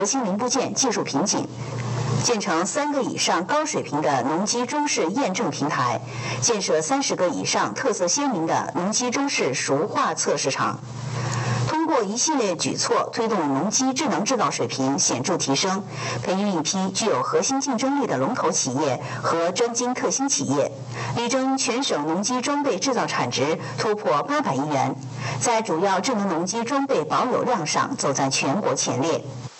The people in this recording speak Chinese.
核心零部件技术瓶颈，建成3个以上高水平的农机中式验证平台，建设30个以上特色鲜明的农机中式熟化测试场。通过一系列举措，推动农机智能制造水平显著提升，培育一批具有核心竞争力的龙头企业和专精特新企业，力争全省农机装备制造产值突破800亿元，在主要智能农机装备保有量上走在全国前列。